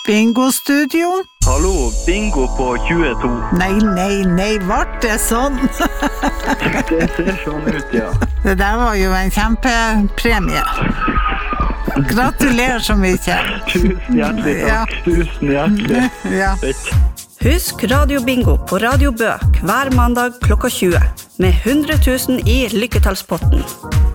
Bingo-studio? Hallo, bingo på 22. Nei, vart det sånn? Det ser sånn ut, ja. Det der var jo en kjempepremie. Gratulerer så mye. Tusen hjertelig takk. Ja. Tusen hjertelig. Ja. Husk Radio Bingo på Radio Bø hver mandag klokka 20 med 100 000 i lykketallspotten.